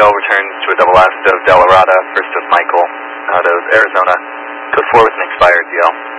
DL returns to a double last of Delarada, first of Michael, out of Arizona. Code 4 with an expired DL.